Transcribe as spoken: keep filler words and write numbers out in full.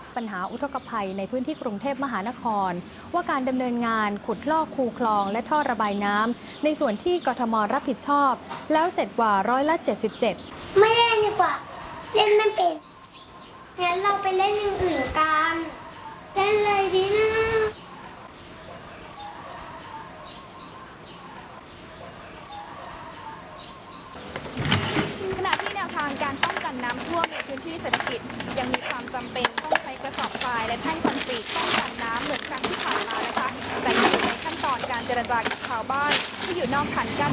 ปัญหาอุทกภัยในพื้นที่กรุงเทพมหานครว่าการดำเนินงานขุดลอกคูคลองและท่อระบายน้ำในส่วนที่กทมรับผิดชอบแล้วเสร็จกว่าร้อยละเจ็ดสิบเจ็ดไม่เล่นดีกว่าเล่นไม่เป็นงั้นเราไปเล่นอย่างอื่นกันเล่นเลยดีนะขณะที่แนวทางการป้องกันน้ำท่วมในพื้นที่เศรษฐกิจยังมีความจำเป็นต้องใช้กระสอบทรายและแท่งคอนกรีตป้องกันน้ำเหมือนครั้งที่ผ่านมานะคะแต่ยังอยู่ในขั้นตอนการเจรจากับชาวบ้านที่อยู่นอกคันกั้น